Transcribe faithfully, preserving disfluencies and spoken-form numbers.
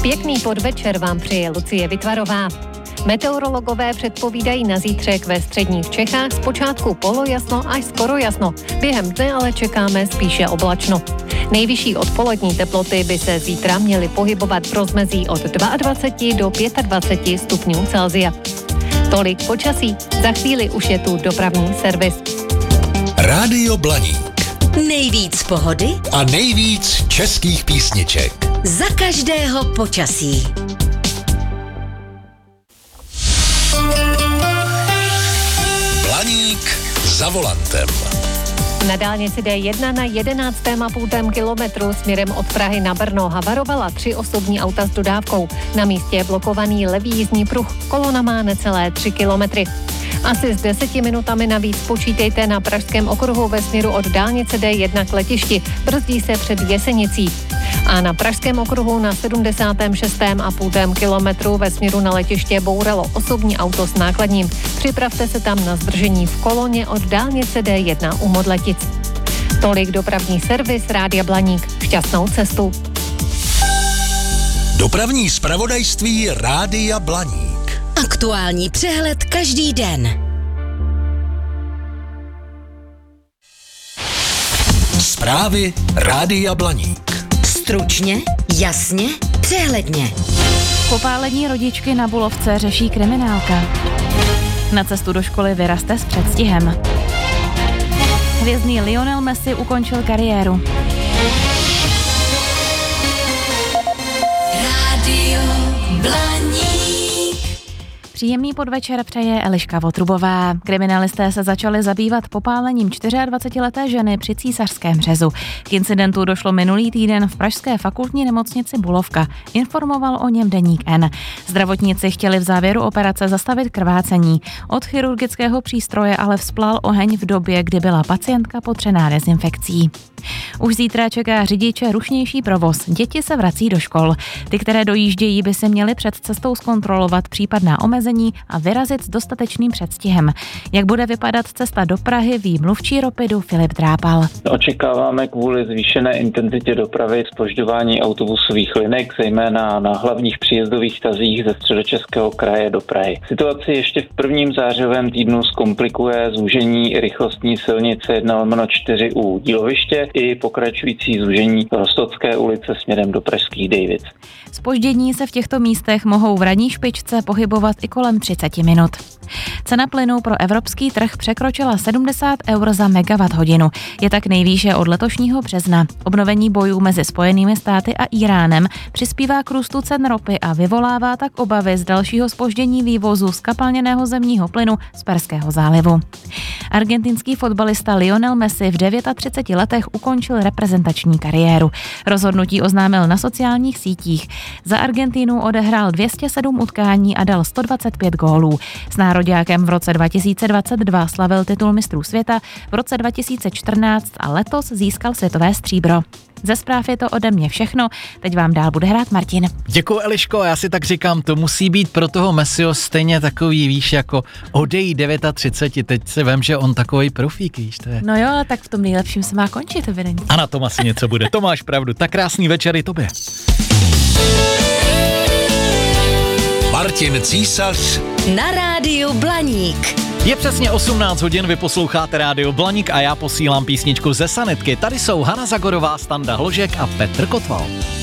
Pěkný podvečer vám přeje Lucie Vytvarová. Meteorologové předpovídají na zítřek ve středních Čechách zpočátku polojasno až skoro jasno. Během dne ale čekáme spíše oblačno. Nejvyšší odpolední teploty by se zítra měly pohybovat v rozmezí od dvacet dva do dvacet pět stupňů Celsia. Tolik počasí, za chvíli už je tu dopravní servis. Rádio Blaník. Nejvíc pohody a nejvíc českých písniček. Za každého počasí. Blaník za volantem. Na dálnici D jedna na jedenáctém a půl kilometru směrem od Prahy na Brno havarovala tři osobní auta s dodávkou. Na místě je blokovaný levý jízdní pruh, kolona má necelé tři kilometry. Asi s deseti minutami navíc počítejte na Pražském okruhu ve směru od dálnice D jedna k letišti. Brzdí se před Jesenicí. A na Pražském okruhu na sedmdesátém šestém a půl kilometru ve směru na letiště bouralo osobní auto s nákladním. Připravte se tam na zdržení v koloně od dálnice D jedna u Modletic. Tolik dopravní servis Rádia Blaník. Šťastnou cestu. Dopravní zpravodajství Rádia Blaník. Aktuální přehled každý den. Zprávy Rádia Blaník. Stručně, jasně, přehledně. Popálení rodičky na Bulovce řeší kriminálka. Na cestu do školy vyraste s předstihem. Hvězdný Lionel Messi ukončil kariéru. Rádio Blaník. Příjemný podvečer přeje Eliška Votrubová. Kriminalisté se začali zabývat popálením dvacetičtyřleté ženy při Císařském řezu. K incidentu došlo minulý týden v pražské fakultní nemocnici Bulovka. Informoval o něm deník N. Zdravotníci chtěli v závěru operace zastavit krvácení. Od chirurgického přístroje ale vzplal oheň v době, kdy byla pacientka potřená dezinfekcí. Už zítra čeká řidiče rušnější provoz. Děti se vrací do škol. Ty, které dojíždějí, by se měly před cestou zkontrolovat případná omezení a vyrazit s dostatečným předstihem. Jak bude vypadat cesta do Prahy, ví mluvčí Ropidu Filip Drápal. Očekáváme kvůli zvýšené intenzitě dopravy zpožďování autobusových linek, zejména na hlavních příjezdových tazích ze Středočeského kraje do Prahy. Situaci ještě v prvním zářivém týdnu zkomplikuje zúžení rychlostní silnice jedna lomeno čtyři u Díloviště i pokračující zúžení Rostocké ulice směrem do pražských Dejvic. Zpoždění se v těchto místech mohou v ranní špičce pohybovat i kolem třicet minut. Cena plynu pro evropský trh překročila sedmdesát eur za megawatt hodinu. Je tak nejvýše od letošního března. Obnovení bojů mezi Spojenými státy a Íránem přispívá k růstu cen ropy a vyvolává tak obavy z dalšího zpoždění vývozu zkapalněného zemního plynu z Perského zálivu. Argentinský fotbalista Lionel Messi v třiceti devíti letech ukončil reprezentační kariéru. Rozhodnutí oznámil na sociálních sítích. Za Argentínu odehrál dvě stě sedm utkání a dal sto dvacet pět gólů. S nároďákem v roce dva tisíce dvacet dva slavil titul mistrů světa, v roce dva tisíce čtrnáct a letos získal světové stříbro. Ze zpráv je to ode mě všechno, teď vám dál bude hrát Martin. Děkuji, Eliško, já si tak říkám, to musí být pro toho Messiho stejně takový, víš, jako odej třicet devět, teď si vem, že on takovej profík, víš, to je. No jo, tak v tom nejlepším se má končit, evidentně. A na tom asi něco bude, to máš pravdu, tak krásný večer i tobě. Martin Císař na rádiu Blaník. Je přesně osmnáct hodin, vy posloucháte Rádio Blaník a já posílám písničku ze sanitky. Tady jsou Hana Zagorová, Standa Hložek a Petr Kotval.